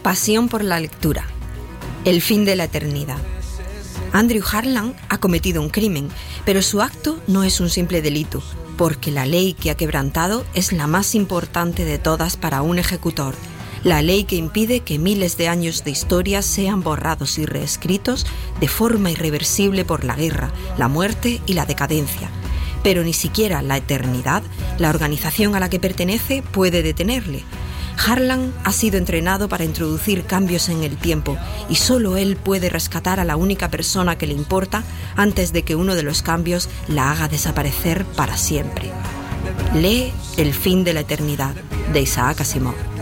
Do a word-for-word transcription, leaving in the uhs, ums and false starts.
Pasión por la lectura. El fin de la eternidad. Andrew Harlan ha cometido un crimen, pero su acto no es un simple delito, porque la ley que ha quebrantado es la más importante de todas para un ejecutor. La ley que impide que miles de años de historia sean borrados y reescritos de forma irreversible por la guerra, la muerte y la decadencia. Pero ni siquiera la eternidad, la organización a la que pertenece, puede detenerle. Harlan ha sido entrenado para introducir cambios en el tiempo y solo él puede rescatar a la única persona que le importa antes de que uno de los cambios la haga desaparecer para siempre. Lee El fin de la eternidad, de Isaac Asimov.